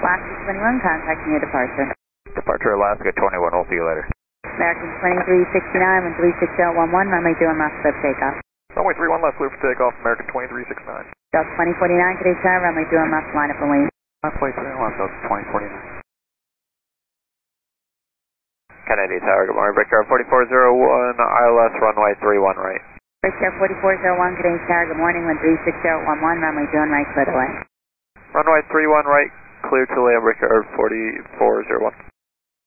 Alaska 21, contacting your departure. Departure Alaska 21, we'll see you later. American 2369 and 36011, runway 21 left, slip takeoff. Runway 31 left, clear for takeoff, American 2369. Delta 2049, good day, sir, runway 21 left, line up and wait. Runway 31 left, Delta 2049. Kennedy Tower, good morning, Brickyard 4401, ILS runway 31 right. Brickyard 4401, good day, sir, good morning, wind 36011, runway 21 right, clear to land. Runway 31 right, clear to land, Brickyard 4401.